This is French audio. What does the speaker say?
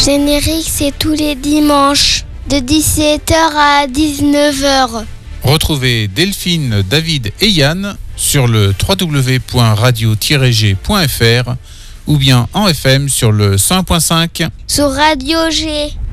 Générique, c'est tous les dimanches, de 17h à 19h. Retrouvez Delphine, David et Yann sur le www.radio-g.fr ou bien en FM sur le 101.5. Sur Radio G.